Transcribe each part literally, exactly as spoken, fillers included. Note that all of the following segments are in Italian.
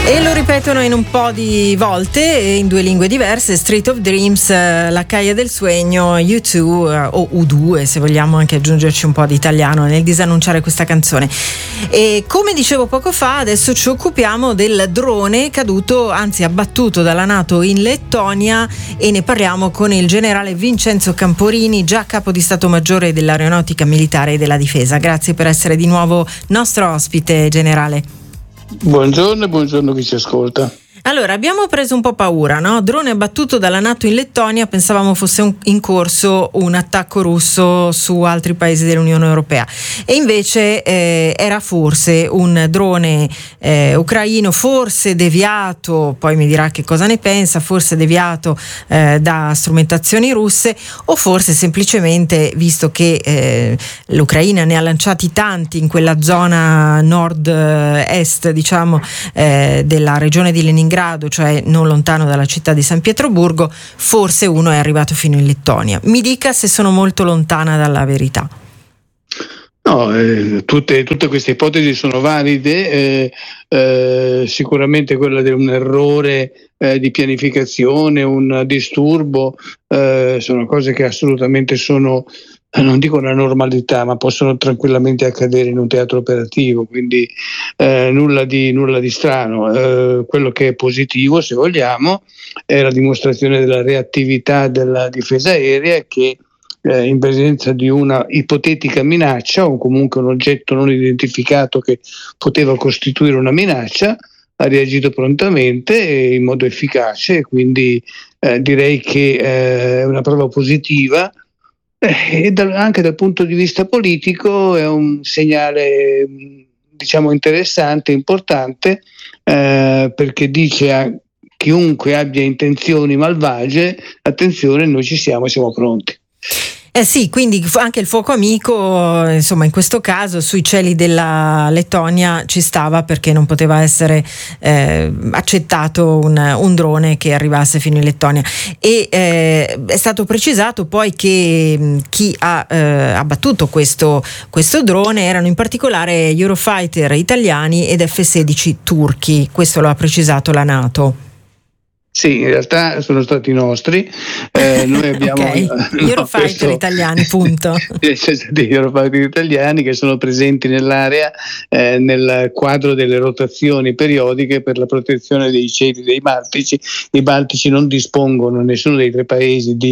E lo ripetono in un po' di volte in due lingue diverse: Street of Dreams, La calle del sueño, U due o U due, se vogliamo anche aggiungerci un po' di italiano nel disannunciare questa canzone. E come dicevo poco fa, adesso ci occupiamo del drone caduto, anzi abbattuto dalla NATO in Lettonia, e ne parliamo con il generale Vincenzo Camporini, già capo di Stato Maggiore dell'Aeronautica Militare e della Difesa. Grazie per essere di nuovo nostro ospite, generale. Buongiorno e buongiorno chi ci ascolta. Allora, abbiamo preso un po' paura, no? Drone abbattuto dalla NATO in Lettonia, pensavamo fosse un, in corso un attacco russo su altri paesi dell'Unione Europea, e invece eh, era forse un drone eh, ucraino, forse deviato, poi mi dirà che cosa ne pensa, forse deviato eh, da strumentazioni russe, o forse semplicemente, visto che eh, l'Ucraina ne ha lanciati tanti in quella zona nord-est, diciamo, eh, della regione di Leningrado, cioè non lontano dalla città di San Pietroburgo, forse uno è arrivato fino in Lettonia. Mi dica se sono molto lontana dalla verità. No, eh, tutte, tutte queste ipotesi sono valide, eh, eh, sicuramente quella di un errore eh, di pianificazione, un disturbo, eh, sono cose che assolutamente sono, non dico una normalità, ma possono tranquillamente accadere in un teatro operativo, quindi eh, nulla di, nulla di strano. Eh, quello che è positivo, se vogliamo, è la dimostrazione della reattività della difesa aerea, che eh, in presenza di una ipotetica minaccia o comunque un oggetto non identificato che poteva costituire una minaccia, ha reagito prontamente e in modo efficace, quindi eh, direi che eh, è una prova positiva. Eh, e dal, anche dal punto di vista politico è un segnale, diciamo, interessante, importante, eh, perché dice a chiunque abbia intenzioni malvagie: attenzione, noi ci siamo e siamo pronti. Eh sì, quindi anche il fuoco amico, insomma, in questo caso sui cieli della Lettonia ci stava, perché non poteva essere eh, accettato un, un drone che arrivasse fino in Lettonia. E eh, è stato precisato poi che mh, chi ha eh, abbattuto questo, questo drone erano in particolare Eurofighter italiani ed F sedici turchi. Questo lo ha precisato la NATO. Sì, in realtà sono stati nostri. Eh, noi abbiamo okay. no, Eurofighter questo, italiani, punto. Ci sono stati Eurofighter italiani che sono presenti nell'area eh, nel quadro delle rotazioni periodiche per la protezione dei cieli dei Baltici. I Baltici non dispongono, nessuno dei tre paesi, di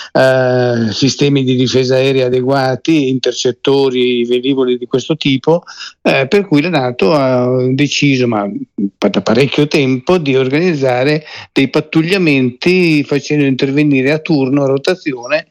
eh, sistemi di difesa aerea adeguati, intercettori, velivoli di questo tipo, eh, per cui la NATO ha deciso, ma da parecchio tempo, di organizzare dei pattugliamenti facendo intervenire a turno, a rotazione,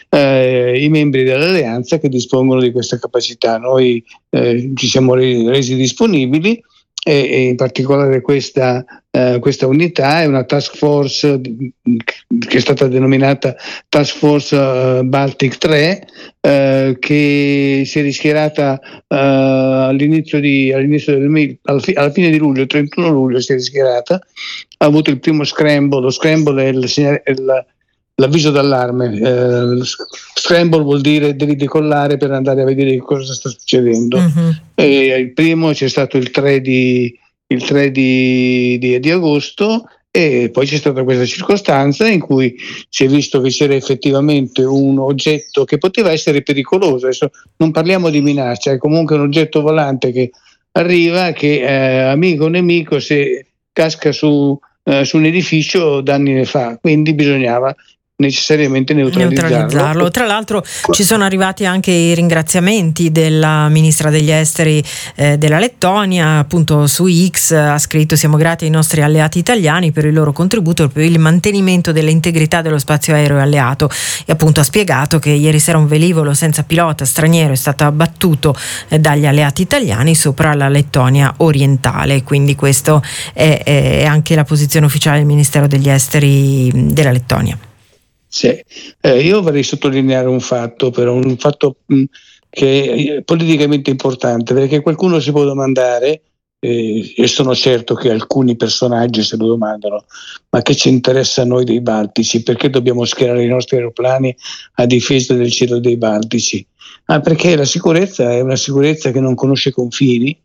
eh, i membri dell'alleanza che dispongono di questa capacità. Noi eh, ci siamo resi disponibili e, e in particolare questa, eh, questa unità è una task force che è stata denominata Task Force uh, Baltic tre, eh, che si è rischierata uh, all'inizio, di, all'inizio del alla, fi, alla fine di luglio, il trentuno luglio si è rischierata, ha avuto il primo scramble. Lo scramble è il segnale, è il, l'avviso d'allarme. Eh, scramble vuol dire devi decollare per andare a vedere cosa sta succedendo. Mm-hmm. E il primo c'è stato il tre di, il tre di, di, di agosto, e poi c'è stata questa circostanza in cui si è visto che c'era effettivamente un oggetto che poteva essere pericoloso. Adesso non parliamo di minaccia, è comunque un oggetto volante che arriva, che eh, amico o nemico, se casca su, eh, su un edificio danni ne fa, quindi bisognava necessariamente neutralizzarlo. neutralizzarlo. Tra l'altro ci sono arrivati anche i ringraziamenti della ministra degli esteri eh, della Lettonia, appunto su X ha scritto: siamo grati ai nostri alleati italiani per il loro contributo per il mantenimento dell'integrità dello spazio aereo alleato, e appunto ha spiegato che ieri sera un velivolo senza pilota straniero è stato abbattuto eh, dagli alleati italiani sopra la Lettonia orientale, quindi questo è, è anche la posizione ufficiale del Ministero degli Esteri della Lettonia. Sì, eh, io vorrei sottolineare un fatto, però un fatto mh, che è politicamente importante, perché qualcuno si può domandare, eh, e sono certo che alcuni personaggi se lo domandano: ma che ci interessa a noi dei Baltici? Perché dobbiamo schierare i nostri aeroplani a difesa del cielo dei Baltici? Ah, perché la sicurezza è una sicurezza che non conosce confini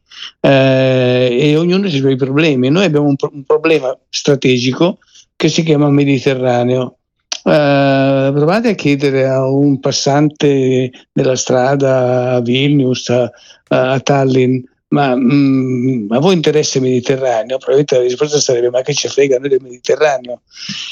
eh, e ognuno ha i suoi problemi. Noi abbiamo un, pro- un problema strategico che si chiama Mediterraneo. Uh, provate a chiedere a un passante della strada a Vilnius, a, a Tallinn, ma mm, a voi interessa il Mediterraneo? Probabilmente la risposta sarebbe: ma che ci frega noi del Mediterraneo?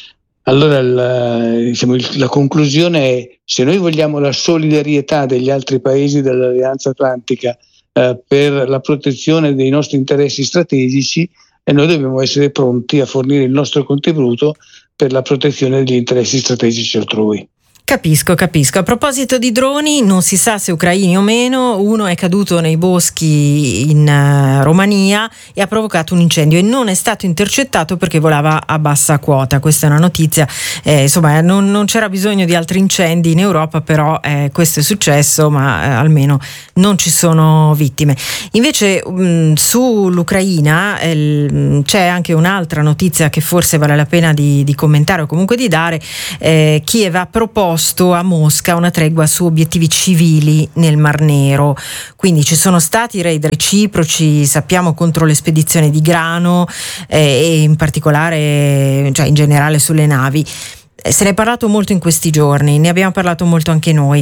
Allora la, diciamo, il, la conclusione è: se noi vogliamo la solidarietà degli altri paesi dell'Alleanza Atlantica eh, per la protezione dei nostri interessi strategici, e noi dobbiamo essere pronti a fornire il nostro contributo per la protezione degli interessi strategici altrui. Capisco, capisco. A proposito di droni, non si sa se ucraini o meno, uno è caduto nei boschi in uh, Romania e ha provocato un incendio e non è stato intercettato perché volava a bassa quota. Questa è una notizia, eh, insomma non, non c'era bisogno di altri incendi in Europa, però eh, questo è successo, ma eh, almeno non ci sono vittime. Invece mh, sull'Ucraina eh, c'è anche un'altra notizia che forse vale la pena di, di commentare o comunque di dare. eh, Kiev ha proposto a Mosca una tregua su obiettivi civili nel Mar Nero, quindi ci sono stati raid reciproci, sappiamo, contro le spedizioni di grano eh, e in particolare, cioè in generale sulle navi. Se ne è parlato molto in questi giorni, ne abbiamo parlato molto anche noi.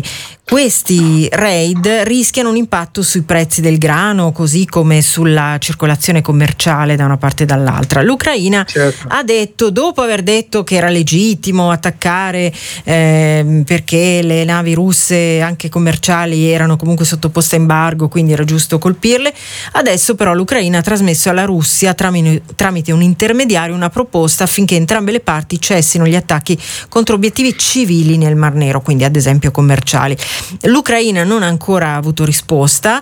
Questi raid rischiano un impatto sui prezzi del grano, così come sulla circolazione commerciale da una parte e dall'altra. L'Ucraina certo. ha detto, dopo aver detto che era legittimo attaccare eh, perché le navi russe, anche commerciali, erano comunque sottoposte a embargo, quindi era giusto colpirle, adesso però l'Ucraina ha trasmesso alla Russia tramite, tramite un intermediario una proposta affinché entrambe le parti cessino gli attacchi contro obiettivi civili nel Mar Nero, quindi ad esempio commerciali. L'Ucraina non ha ancora avuto risposta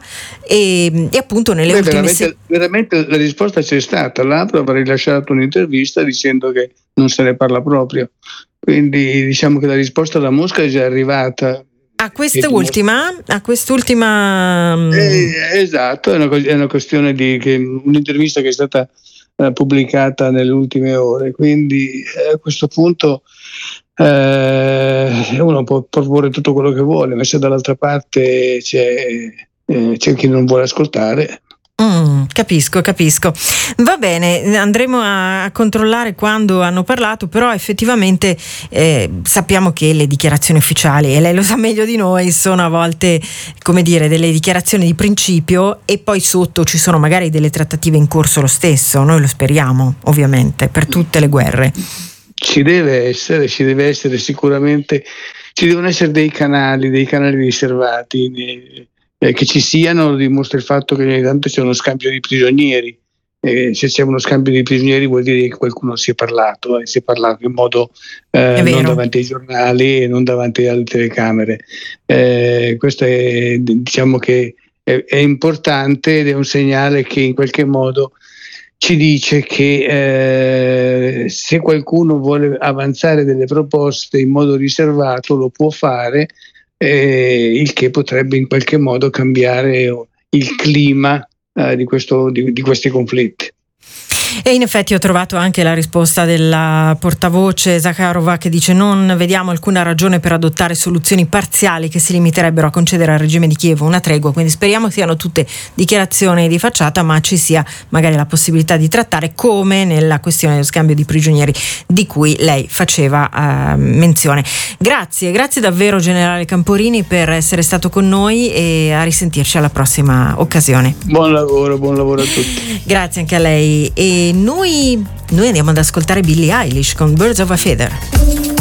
e, e appunto nelle Beh, ultime veramente, se- veramente la risposta c'è stata. Lavrov ha rilasciato un'intervista dicendo che non se ne parla proprio, quindi diciamo che la risposta da Mosca è già arrivata. A quest'ultima? A quest'ultima eh, esatto, è una, è una questione di che un'intervista che è stata eh, pubblicata nelle ultime ore, quindi eh, a questo punto Eh, uno può proporre tutto quello che vuole, ma se dall'altra parte c'è, eh, c'è chi non vuole ascoltare. Mm, capisco, capisco. Va bene, andremo a, a controllare quando hanno parlato, però effettivamente eh, sappiamo che le dichiarazioni ufficiali, e lei lo sa meglio di noi, sono a volte, come dire, delle dichiarazioni di principio e poi sotto ci sono magari delle trattative in corso lo stesso. Noi lo speriamo, ovviamente, per tutte le guerre. Ci deve essere, ci deve essere sicuramente, ci devono essere dei canali, dei canali riservati, eh, che ci siano, dimostra il fatto che ogni tanto c'è uno scambio di prigionieri. Eh, se c'è uno scambio di prigionieri vuol dire che qualcuno si è parlato, eh, si è parlato in modo eh, non davanti ai giornali e non davanti alle telecamere. Eh, questo è, diciamo che è, è importante ed è un segnale che in qualche modo ci dice che eh, se qualcuno vuole avanzare delle proposte in modo riservato lo può fare, eh, il che potrebbe in qualche modo cambiare il clima eh, di, questo, di, di questi conflitti. E in effetti ho trovato anche la risposta della portavoce Zakharova che dice: non vediamo alcuna ragione per adottare soluzioni parziali che si limiterebbero a concedere al regime di Kiev una tregua, quindi speriamo siano tutte dichiarazioni di facciata, ma ci sia magari la possibilità di trattare, come nella questione dello scambio di prigionieri di cui lei faceva uh, menzione. Grazie, grazie davvero generale Camporini per essere stato con noi e a risentirci alla prossima occasione. Buon lavoro, buon lavoro a tutti. Grazie anche a lei. E noi, noi andiamo ad ascoltare Billie Eilish con Birds of a Feather.